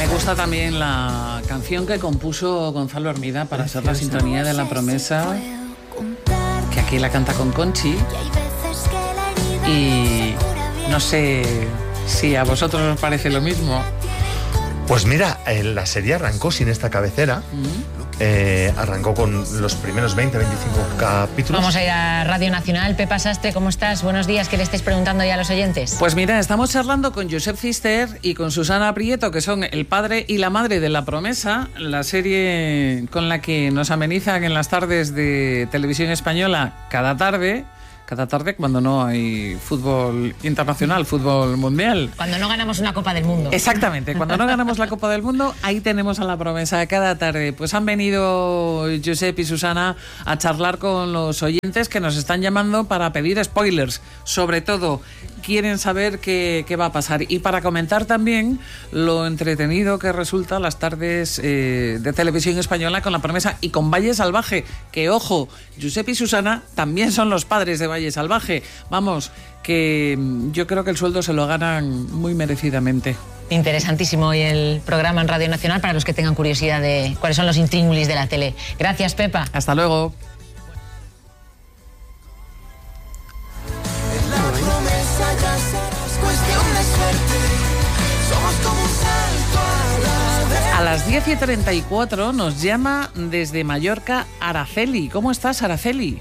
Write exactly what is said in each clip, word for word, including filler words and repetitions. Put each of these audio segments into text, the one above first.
Me gusta también la canción que compuso Gonzalo Hermida para ser la sintonía de La Promesa, que aquí la canta con Conchi. Y no sé si a vosotros os parece lo mismo. Pues mira, eh, la serie arrancó sin esta cabecera. Mm. Eh, arrancó con los primeros veinte, veinticinco capítulos. Vamos a ir a Radio Nacional. Pepa Sastre, ¿cómo estás? Buenos días, ¿qué le estáis preguntando ya a los oyentes? Pues mira, estamos charlando con Josep Cister y con Susana Prieto, que son el padre y la madre de La Promesa, la serie con la que nos amenizan en las tardes de Televisión Española cada tarde. Cada tarde cuando no hay fútbol internacional, fútbol mundial. Cuando no ganamos una Copa del Mundo. Exactamente, cuando no ganamos la Copa del Mundo, ahí tenemos a La Promesa cada tarde. Pues han venido Josep y Susana a charlar con los oyentes que nos están llamando para pedir spoilers. Sobre todo, quieren saber qué, qué va a pasar. Y para comentar también lo entretenido que resulta las tardes eh, de Televisión Española con La Promesa y con Valle Salvaje. Que, ojo, Josep y Susana también son los padres de Valle Salvaje. Vamos, que yo creo que el sueldo se lo ganan muy merecidamente. Interesantísimo hoy el programa en Radio Nacional para los que tengan curiosidad de cuáles son los intríngulis de la tele. Gracias, Pepa. Hasta luego. A las diez y treinta y cuatro nos llama desde Mallorca Araceli. ¿Cómo estás, Araceli?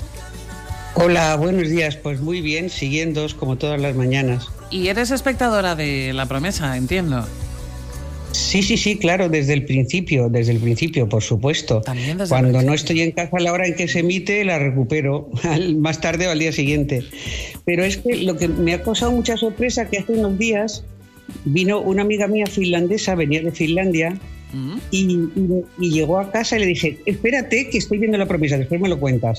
Hola, buenos días. Pues muy bien, siguiéndoos como todas las mañanas. Y eres espectadora de La Promesa, entiendo. Sí, sí, sí, claro, desde el principio, desde el principio, por supuesto. También desde Cuando no estoy en casa a la hora en que se emite, la recupero, más tarde o al día siguiente. Pero es que lo que me ha causado mucha sorpresa que hace unos días vino una amiga mía finlandesa, venía de Finlandia, ¿Mm? y, y, y llegó a casa y le dije, espérate que estoy viendo La Promesa, después me lo cuentas.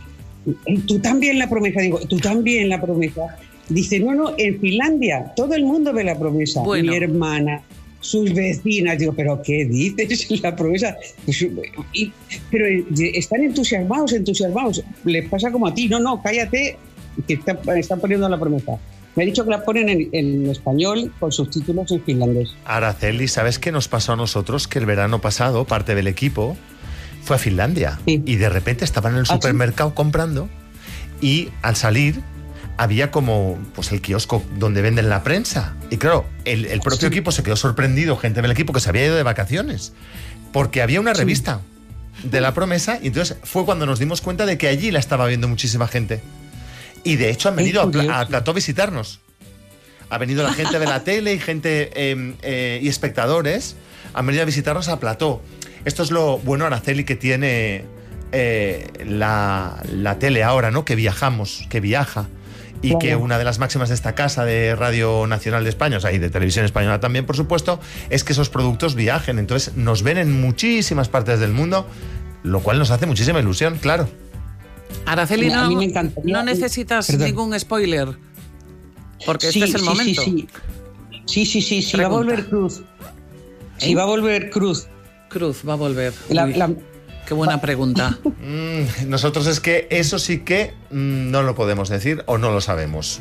¿Tú también La Promesa? Digo, ¿tú también La Promesa? Dice, no, no, en Finlandia todo el mundo ve La Promesa. Bueno. Mi hermana, sus vecinas. Digo, ¿pero qué dices? La Promesa. Y, pero están entusiasmados, entusiasmados. Les pasa como a ti. No, no, cállate, que está, están poniendo La Promesa. Me ha dicho que la ponen en, en español con subtítulos en finlandés. Araceli, ¿sabes qué nos pasó a nosotros? Que el verano pasado, parte del equipo fue a Finlandia, sí. Y de repente estaban en el supermercado, ¿ah, sí?, comprando, y al salir había como pues el kiosco donde venden la prensa. Y claro, el, el propio sí. equipo se quedó sorprendido, gente del equipo que se había ido de vacaciones, porque había una revista sí. de La Promesa, y entonces fue cuando nos dimos cuenta de que allí la estaba viendo muchísima gente. Y de hecho han venido a, a Plató a visitarnos. Ha venido la gente de la tele y gente eh, eh, y espectadores han venido a visitarnos a Plató. Esto es lo bueno, Araceli, que tiene eh, la, la tele ahora, ¿no? Que viajamos, que viaja. Y claro, que una de las máximas de esta casa de Radio Nacional de España, o sea, y de Televisión Española también, por supuesto, es que esos productos viajen. Entonces nos ven en muchísimas partes del mundo, lo cual nos hace muchísima ilusión, claro. Araceli, no, no necesitas Perdón. ningún spoiler, porque sí, este es el sí, momento. Sí, sí, sí, sí, sí, sí va a volver Cruz. Sí, ¿Eh? va a volver Cruz. Cruz va a volver. La, la... Qué buena pregunta. mm, nosotros es que eso sí que mm, no lo podemos decir o no lo sabemos.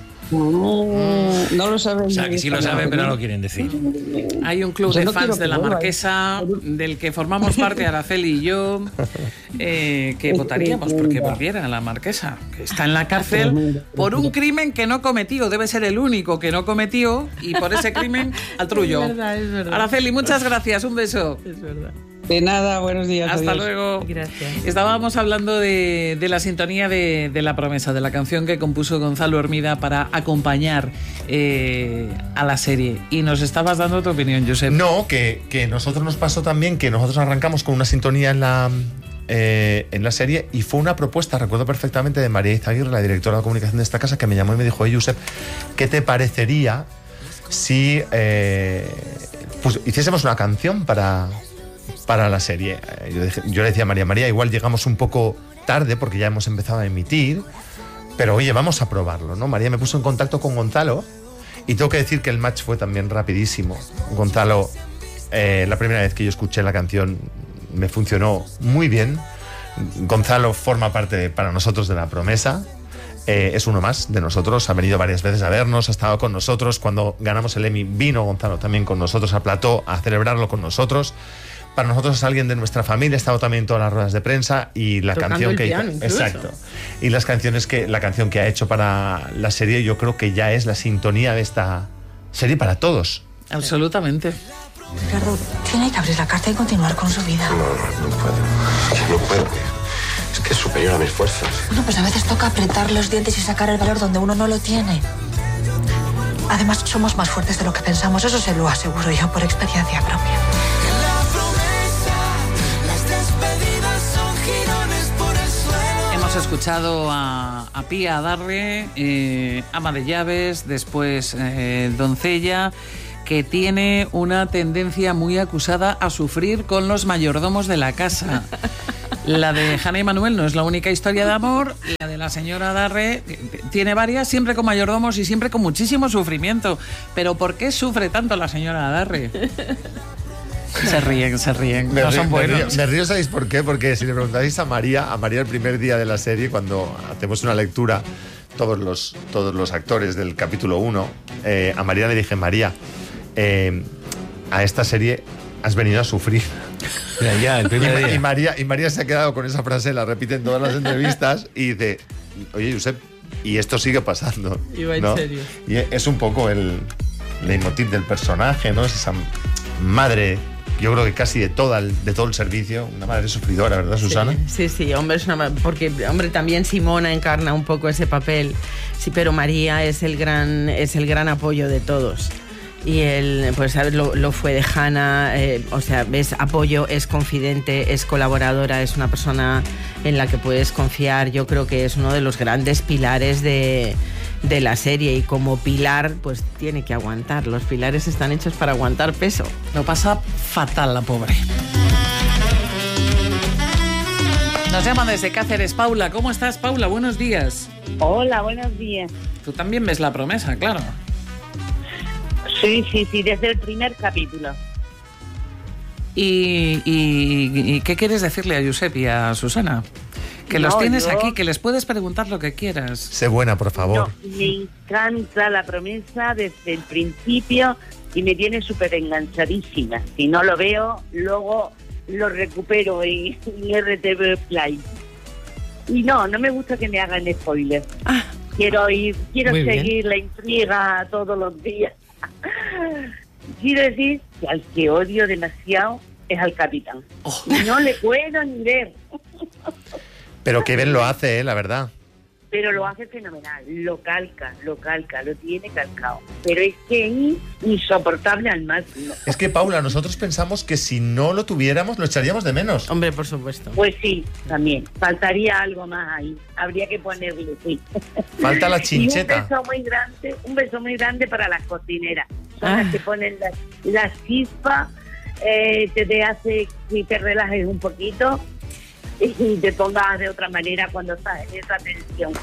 No, no lo saben. O sea, que sí lo saben, pero no lo quieren decir. Hay un club o sea, de no fans de La vuelva, Marquesa, ¿eh? del que formamos parte Araceli y yo, eh, que votaríamos porque volviera a La Marquesa, que está en la cárcel por un crimen que no cometió. Debe ser el único que no cometió, y por ese crimen al trullo. Es verdad, es verdad. Araceli, muchas gracias. Un beso. Es verdad. De nada, buenos días. Hasta adiós. luego. Gracias. Estábamos hablando de, de la sintonía de, de La Promesa, de la canción que compuso Gonzalo Hermida para acompañar eh, a la serie. Y nos estabas dando tu opinión, Josep. No, que, que nosotros nos pasó también que nosotros arrancamos con una sintonía en la, eh, en la serie, y fue una propuesta, recuerdo perfectamente, de María Izaguirre, la directora de comunicación de esta casa, que me llamó y me dijo, oye, Josep, ¿qué te parecería si eh, pues, hiciésemos una canción para... para la serie? Yo, dije, yo le decía a María María, igual llegamos un poco tarde porque ya hemos empezado a emitir, pero oye, vamos a probarlo, ¿no? María me puso en contacto con Gonzalo, y tengo que decir que el match fue también rapidísimo. Gonzalo, eh, la primera vez que yo escuché la canción me funcionó muy bien. Gonzalo forma parte para nosotros de La Promesa. Eh, es uno más de nosotros, ha venido varias veces a vernos, ha estado con nosotros. Cuando ganamos el Emmy vino Gonzalo también con nosotros a plató a celebrarlo con nosotros. Para nosotros es alguien de nuestra familia, ha estado también en todas las ruedas de prensa y la Tocando canción el que piano, incluso. exacto. Y las canciones que la canción que ha hecho para la serie, yo creo que ya es la sintonía de esta serie para todos. Absolutamente. Ricardo, tiene que abrir la carta y continuar con su vida. No, no, no puedo. Es que no puedo. Es que es superior a mis fuerzas. Bueno, pues a veces toca apretar los dientes y sacar el valor donde uno no lo tiene. Además, somos más fuertes de lo que pensamos. Eso se lo aseguro yo por experiencia propia. Hemos escuchado a, a Pía Adarre, eh, ama de llaves, después eh, doncella, que tiene una tendencia muy acusada a sufrir con los mayordomos de la casa. La de Hanna y Manuel no es la única historia de amor, la de la señora Adarre tiene varias, siempre con mayordomos y siempre con muchísimo sufrimiento. Pero ¿por qué sufre tanto la señora Adarre? Se ríen, se ríen. Me no río, son me río, buenos. me río, ¿sabéis por qué? Porque si le preguntáis a María, a María el primer día de la serie, cuando hacemos una lectura, todos los, todos los actores del capítulo uno, eh, a María le dije, María, eh, a esta serie has venido a sufrir. Mira, ya, el primer y, día. y, María, y María se ha quedado con esa frase, la repite en todas las entrevistas y dice, oye, Josep, y esto sigue pasando. Iba en ¿no? serio. Y es un poco el leitmotiv del personaje, ¿no? Es esa madre, yo creo que casi de, toda el, de todo el servicio, una madre sufridora, ¿verdad, Susana? Sí, sí, sí, hombre, es una, porque hombre, también Simona encarna un poco ese papel, sí, pero María es el gran, es el gran apoyo de todos. Y él, pues, ¿sabes? Lo, lo fue de Hanna, eh, o sea, es apoyo, es confidente, es colaboradora, es una persona en la que puedes confiar. Yo creo que es uno de los grandes pilares de, de la serie y como pilar, pues tiene que aguantar. Los pilares están hechos para aguantar peso. Lo pasa fatal la pobre. Nos llaman desde Cáceres. Paula, ¿cómo estás, Paula? Buenos días. Hola, buenos días. Tú también ves La Promesa, claro. Sí, sí, sí, desde el primer capítulo. ¿Y, y, y qué quieres decirle a Josep y a Susana? Que los No, tienes yo- aquí, que les puedes preguntar lo que quieras. Sé buena, por favor. No, me encanta La Promesa desde el principio y me tiene súper enganchadísima. Si no lo veo, luego lo recupero en, en R T V Play. Y no, no me gusta que me hagan spoilers. Ah. Quiero ir, quiero Muy bien. seguir la intriga todos los días. Quiero decir que al que odio demasiado es al capitán. Oh. No le puedo ni ver. Pero qué bien lo hace, ¿eh? La verdad. Pero lo hace fenomenal, lo calca, lo calca, lo tiene calcado. Pero es que es insoportable al máximo. Es que, Paula, nosotros pensamos que si no lo tuviéramos, lo echaríamos de menos. Hombre, por supuesto. Pues sí, también. Faltaría algo más ahí. Habría que ponerle, sí. Falta la Y un chincheta. beso muy grande, un beso muy grande para las cocineras. Son Ah. las que ponen las la chispas, eh, te, te hace que te relajes un poquito y te pongas de otra manera cuando estás en esa tensión.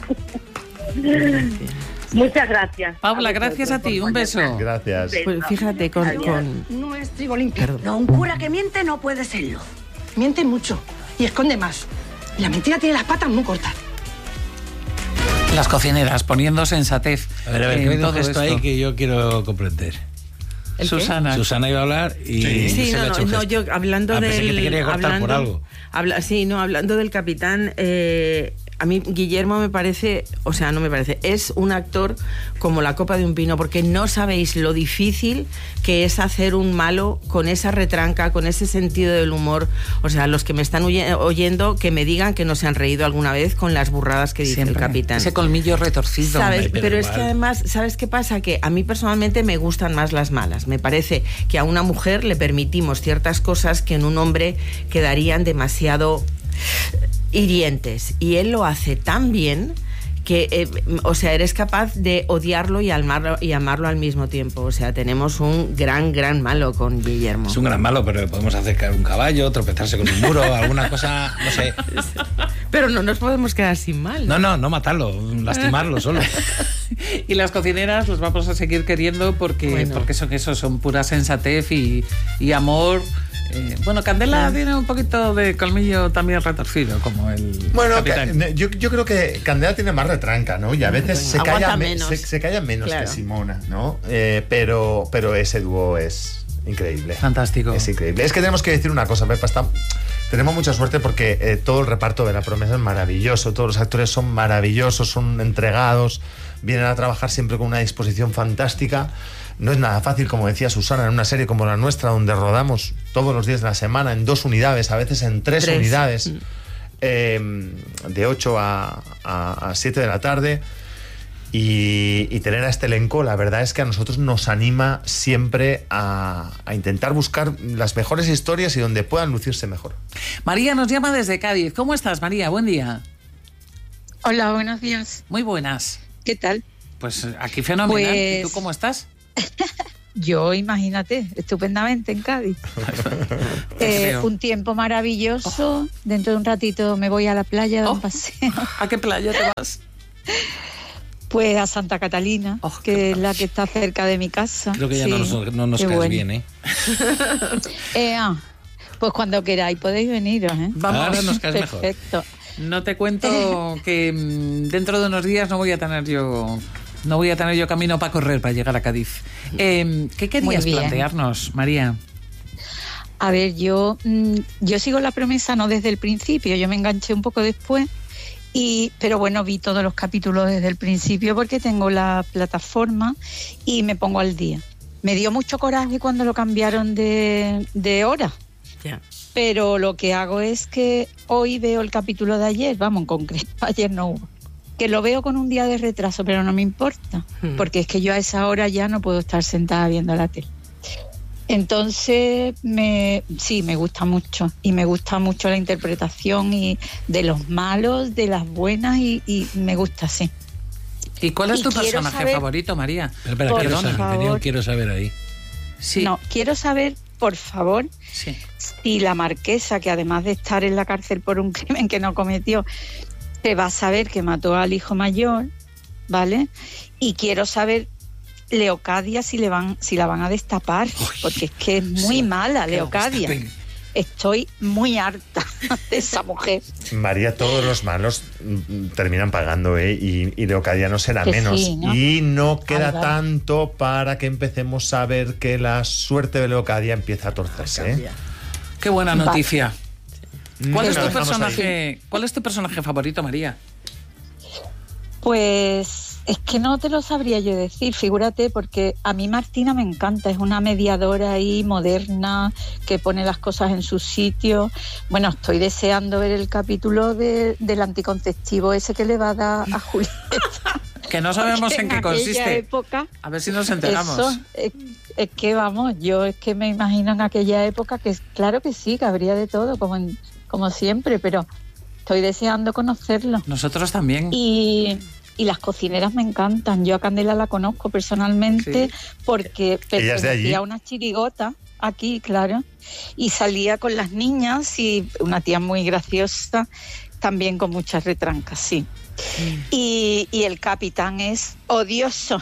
Muchas gracias. Paula, gracias a ti. Un beso. Gracias. Pues fíjate, con, con, No es trigo limpio. Perdón. No, un cura que miente no puede serlo. Miente mucho y esconde más. Y la mentira tiene las patas muy cortas. Las cocineras poniendo sensatez A ver, a ver, en ¿qué me dijo todo esto esto. ahí que yo quiero comprender? ¿El qué? Susana. Susana iba a hablar y Sí. Sí, se le no, ha hecho no, un no, gesto. yo hablando Ah, del... pensé que te quería cortar hablando, por algo. habla- sí, no, hablando del capitán, eh, a mí Guillermo me parece, o sea, no me parece, es un actor como la copa de un pino, porque no sabéis lo difícil que es hacer un malo con esa retranca, con ese sentido del humor. O sea, los que me están oye- oyendo, que me digan que no se han reído alguna vez con las burradas que dice Siempre. el capitán. Ese colmillo retorcido. ¿Sabes? hombre, Pero, pero es que igual. además, ¿sabes qué pasa? Que a mí personalmente me gustan más las malas. Me parece que a una mujer le permitimos ciertas cosas que en un hombre quedarían demasiado hirientes. Y él lo hace tan bien que, eh, o sea, eres capaz de odiarlo y amarlo, y amarlo al mismo tiempo. O sea, tenemos un gran, gran malo con Guillermo. Es un gran malo, pero podemos hacer caer un caballo, tropezarse con un muro, alguna cosa, no sé. Pero no nos podemos quedar sin mal. No, no, no matarlo, lastimarlo solo. Y las cocineras los vamos a seguir queriendo porque, Bueno. porque son eso, son pura sensatez y, y amor Eh, bueno, Candela ah. tiene un poquito de colmillo también retorcido, como el Bueno, capitán. Yo, yo creo que Candela tiene más retranca, ¿no? Y a veces se calla, menos. Se, se calla menos Claro. que Simona, ¿no? Eh, pero, pero ese dúo es increíble. Fantástico. Es increíble. Es que tenemos que decir una cosa, Pepa, está... Tenemos mucha suerte porque eh, todo el reparto de La Promesa es maravilloso, todos los actores son maravillosos, son entregados, vienen a trabajar siempre con una disposición fantástica. No es nada fácil, como decía Susana, en una serie como la nuestra, donde rodamos todos los días de la semana en dos unidades, a veces en tres, tres. unidades, eh, de ocho a siete de la tarde. Y, y tener a este elenco, la verdad es que a nosotros nos anima siempre a, a intentar buscar las mejores historias y donde puedan lucirse mejor. María nos llama desde Cádiz. ¿Cómo estás, María? Buen día. Hola, buenos días. Muy buenas. ¿Qué tal? Pues aquí fenomenal. Pues... ¿Y tú cómo estás? Yo, imagínate, estupendamente en Cádiz. eh, un tiempo maravilloso. Oh. Dentro de un ratito me voy a la playa a dar oh. un paseo. ¿A qué playa te vas? Pues a Santa Catalina, oh, que es la que está cerca de mi casa. Creo que ya sí, no nos, no nos caes bueno. bien, ¿eh? eh ah, pues cuando queráis podéis veniros, ¿eh? Vamos, ahora nos caes mejor. Perfecto. No te cuento que dentro de unos días no voy a tener yo... No voy a tener yo camino para correr para llegar a Cádiz. Eh, ¿Qué querías plantearnos, María? A ver, yo, yo sigo La Promesa no desde el principio, yo me enganché un poco después. Y, pero bueno, vi todos los capítulos desde el principio porque tengo la plataforma y me pongo al día. Me dio mucho coraje cuando lo cambiaron de, de hora. Yeah. Pero lo que hago es que hoy veo el capítulo de ayer, vamos, en concreto, ayer no hubo. Que lo veo con un día de retraso, pero no me importa, hmm. porque es que yo a esa hora ya no puedo estar sentada viendo la tele. Entonces, me, sí, me gusta mucho. Y me gusta mucho la interpretación y de los malos, de las buenas, y, y me gusta, sí. ¿Y cuál es y tu personaje saber, favorito, María? Pero, pero quiero saber, tenía un quiero saber ahí. Sí. No, quiero saber, por favor, sí. si la marquesa, que además de estar en la cárcel por un crimen que no cometió, se va a saber que mató al hijo mayor, ¿vale? Y quiero saber... Leocadia si le van si la van a destapar. Uy, porque es que es muy sí, mala Leocadia. Estoy muy harta de esa mujer. María, todos los malos terminan pagando, ¿eh? y, y Leocadia no será que menos sí, ¿no? Y no queda ay, tanto para que empecemos a ver que la suerte de Leocadia empieza a torcerse, ¿eh? Qué buena noticia. Vale. ¿Cuál, es tu personaje, ¿Cuál es tu personaje favorito, María? Pues es que no te lo sabría yo decir, figúrate, porque a mí Martina me encanta, es una mediadora ahí moderna que pone las cosas en su sitio. Bueno, estoy deseando ver el capítulo de, del anticonceptivo ese que le va a dar a Julieta. Que no sabemos en, en qué consiste. Época, a ver si nos enteramos. Eso, es, es que vamos, yo es que me imagino en aquella época que claro que sí, que habría de todo, como, en, como siempre, pero estoy deseando conocerlo. Nosotros también. Y... Y las cocineras me encantan. Yo a Candela la conozco personalmente sí. porque pertenecía a una chirigota aquí, claro, y salía con las niñas y una tía muy graciosa, también con muchas retrancas, sí. Mm. Y, y el capitán es odioso.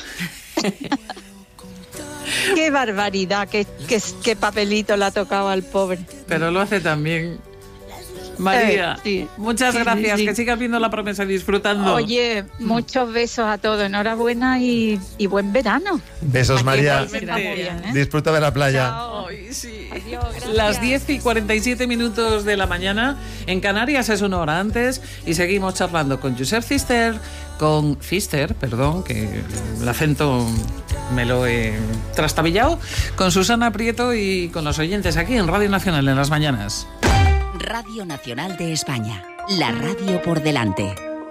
Qué barbaridad, qué, qué, qué papelito le ha tocado al pobre. Pero lo hace también. María, eh, sí. muchas sí, gracias, sí, sí. que sigas viendo La Promesa y disfrutando. Oye, muchos besos a todos, enhorabuena y, y buen verano. Besos, María. Bien, ¿eh? Disfruta de la playa. Ay, sí. Adiós, gracias. Las diez y cuarenta y siete minutos de la mañana, en Canarias es una hora antes, y seguimos charlando con Josep Fister, con Fister, perdón, que el acento me lo he trastabillado, con Susana Prieto y con los oyentes aquí en Radio Nacional en las mañanas. Radio Nacional de España, la radio por delante.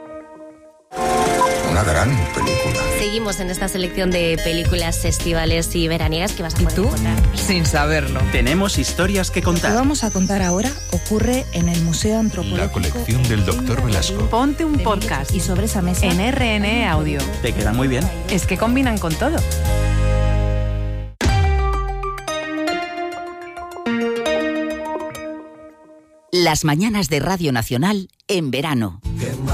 Una gran película. Seguimos en esta selección de películas estivales y veraniegas que vas a poder ¿Y tú? encontrar. Sin saberlo. Tenemos historias que contar. Lo que vamos a contar ahora ocurre en el Museo Antropológico. La colección del doctor Velasco. Ponte un podcast y sobre esa mesa en R N E Audio. Te queda muy bien. Es que combinan con todo. Las mañanas de Radio Nacional en verano.